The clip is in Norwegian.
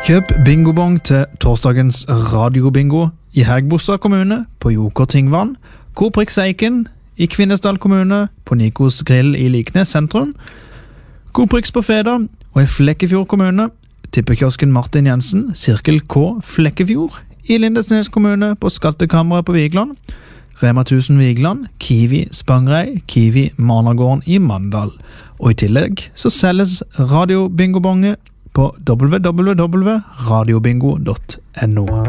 Kjøp bingobong til torsdagens radiobingo i Hægebostad kommune på Joker Tingvann, Koprix Eiken i Kvinesdal kommune på Nikos Grill i Liknes sentrum, Koprix på Feda og i Flekkefjord kommune, tippekiosken Martin Jensen, Sirkel K Flekkefjord i Lindesnes kommune på Skattekammeret på Vigland, Rema 1000 Vigland, Kiwi Spangrei, Kiwi Managården i Mandal. Og i tillegg så selges radiobingobonge på www.radiobingo.no.